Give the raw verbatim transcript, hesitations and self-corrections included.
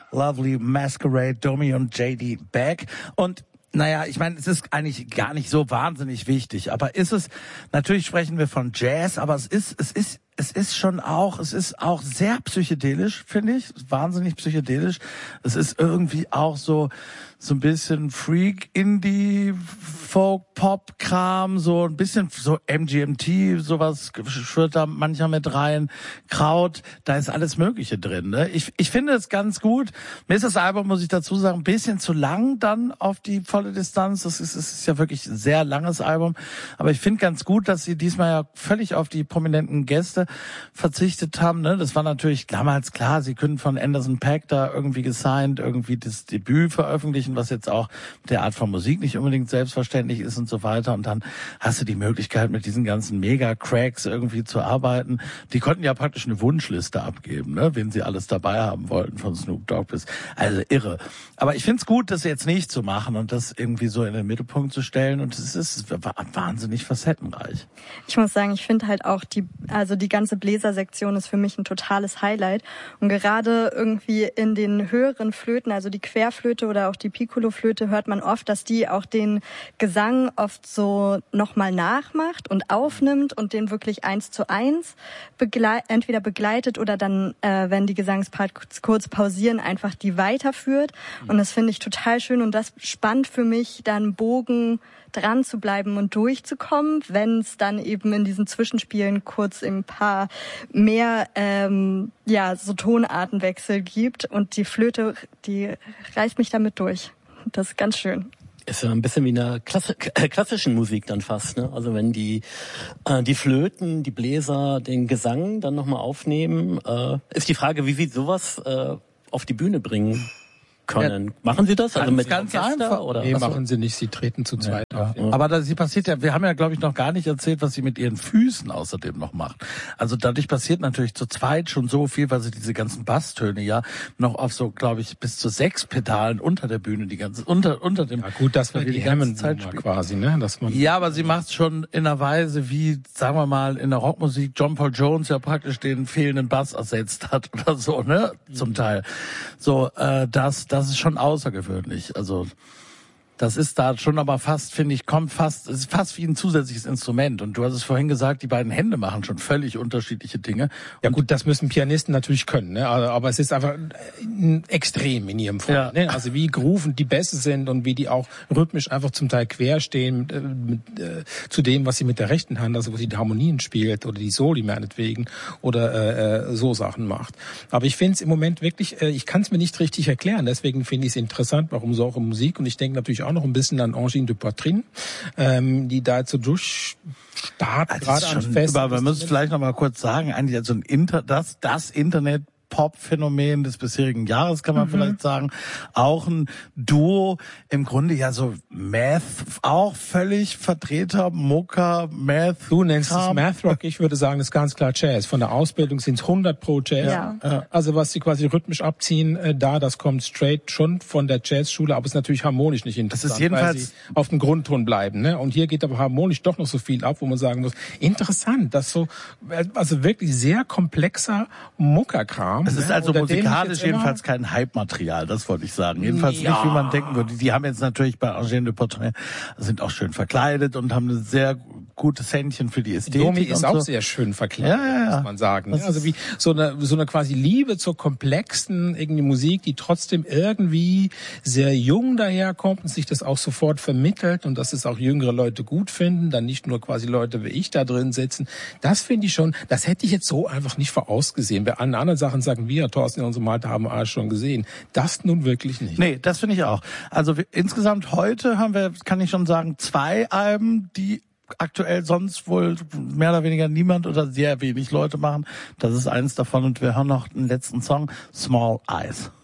Lovely Masquerade, Domi und J D Beck. Und naja, ich meine, es ist eigentlich gar nicht so wahnsinnig wichtig, aber ist es, natürlich sprechen wir von Jazz, aber es ist, es ist, es ist schon auch, es ist auch sehr psychedelisch, finde ich, wahnsinnig psychedelisch. Es ist irgendwie auch so, so ein bisschen Freak, Indie, Folk, Pop, Kram, so ein bisschen so M G M T, sowas schwirrt da mancher mit rein, Kraut, da ist alles Mögliche drin, ne? Ich, ich finde es ganz gut. Mir ist das Album, muss ich dazu sagen, ein bisschen zu lang dann auf die volle Distanz. Das ist, es ist ja wirklich ein sehr langes Album. Aber ich finde ganz gut, dass sie diesmal ja völlig auf die prominenten Gäste verzichtet haben, ne? Das war natürlich damals klar, sie können von Anderson .Paak da irgendwie gesigned, irgendwie das Debüt veröffentlichen, was jetzt auch mit der Art von Musik nicht unbedingt selbstverständlich ist und so weiter. Und dann hast du die Möglichkeit, mit diesen ganzen Mega-Cracks irgendwie zu arbeiten. Die konnten ja praktisch eine Wunschliste abgeben, ne, wen sie alles dabei haben wollten, von Snoop Dogg bis, also irre. Aber ich find's gut, das jetzt nicht zu machen und das irgendwie so in den Mittelpunkt zu stellen. Und es ist wahnsinnig facettenreich. Ich muss sagen, ich finde halt auch die, also die ganze Bläsersektion ist für mich ein totales Highlight. Und gerade irgendwie in den höheren Flöten, also die Querflöte oder auch die Piccolo-Flöte, hört man oft, dass die auch den Gesang oft so nochmal nachmacht und aufnimmt und den wirklich eins zu eins begle- entweder begleitet oder dann, äh, wenn die Gesangsparts kurz pausieren, einfach die weiterführt. Und das finde ich total schön und das spannt für mich dann Bogen dran zu bleiben und durchzukommen, wenn es dann eben in diesen Zwischenspielen kurz ein paar mehr ähm, ja so Tonartenwechsel gibt und die Flöte, die reißt mich damit durch. Das ist ganz schön. Ist ja ein bisschen wie in der Klasse, äh, klassischen Musik dann fast, ne? Also wenn die äh, die Flöten, die Bläser den Gesang dann nochmal aufnehmen, äh, ist die Frage, wie sie sowas äh, auf die Bühne bringen können. Ja, machen Sie das? Also mit ganz Orchester, einfach. Oder? Nee, Achso. machen Sie nicht. Sie treten zu zweit ja, auf. ja. Aber da, sie passiert ja, wir haben ja, glaube ich, noch gar nicht erzählt, was sie mit ihren Füßen außerdem noch macht. Also dadurch passiert natürlich zu zweit schon so viel, weil sie diese ganzen Basstöne ja noch auf so, glaube ich, bis zu sechs Pedalen unter der Bühne, die ganze, unter, unter dem. Ja gut, das war die, die Hammond quasi, ne? Dass man ja, aber sie macht es schon in einer Weise, wie, sagen wir mal, in der Rockmusik John Paul Jones ja praktisch den fehlenden Bass ersetzt hat oder so, ne? Zum Teil. So, äh, das, das ist schon außergewöhnlich. Gewöhnlich. Also das ist da schon aber fast, finde ich, kommt fast, es ist fast wie ein zusätzliches Instrument. Und du hast es vorhin gesagt, die beiden Hände machen schon völlig unterschiedliche Dinge. Ja gut, das müssen Pianisten natürlich können, ne? Aber es ist einfach ein extrem in ihrem Fall. Ja. Ne? Also wie groovend die Bässe sind und wie die auch rhythmisch einfach zum Teil quer stehen äh, mit, äh, zu dem, was sie mit der rechten Hand, also wo sie die Harmonien spielt oder die Soli meinetwegen oder äh, so Sachen macht. Aber ich finde es im Moment wirklich, äh, ich kann es mir nicht richtig erklären. Deswegen finde ich es interessant, warum so auch in Musik. Und ich denke natürlich auch noch ein bisschen an Angine de Poitrine, ähm, die da jetzt so durchstartet, also gerade an Fest. Aber wir müssen vielleicht noch mal kurz sagen, eigentlich also ein Inter, das, das Internet Pop-Phänomen des bisherigen Jahres, kann man mhm. vielleicht sagen. Auch ein Duo, im Grunde ja so Math, auch völlig Vertreter, Mucka, Math. Du nennst es Math Rock, ich würde sagen, das ist ganz klar Jazz. Von der Ausbildung sind es hundert pro Jazz. Ja. Also was sie quasi rhythmisch abziehen, äh, da, das kommt straight schon von der Jazzschule, aber es ist natürlich harmonisch nicht interessant, das ist jedenfalls, weil sie auf dem Grundton bleiben. Ne? Und hier geht aber harmonisch doch noch so viel ab, wo man sagen muss, interessant, das so, also wirklich sehr komplexer Muckerkram. Es ist also musikalisch jedenfalls kein Hype-Material, das wollte ich sagen. Jedenfalls ja. nicht, wie man denken würde. Die haben jetzt natürlich bei Angine de Poitrine, sind auch schön verkleidet und haben eine sehr gutes Händchen für die Ästhetik. Domi ist und auch so. sehr schön verkleidet, ja, ja, ja. muss man sagen. Das also wie so eine so eine quasi Liebe zur komplexen irgendwie Musik, die trotzdem irgendwie sehr jung daherkommt und sich das auch sofort vermittelt und dass es auch jüngere Leute gut finden, dann nicht nur quasi Leute wie ich da drin sitzen. Das finde ich schon, das hätte ich jetzt so einfach nicht vorausgesehen. Bei allen anderen Sachen sagen wir, Thorsten in unserem Alter haben wir alles schon gesehen. Das nun wirklich nicht. Nee, das finde ich auch. Also wir, insgesamt heute haben wir, kann ich schon sagen, zwei Alben, die aktuell sonst wohl mehr oder weniger niemand oder sehr wenig Leute machen. Das ist eins davon und wir hören noch den letzten Song, Small Eyes.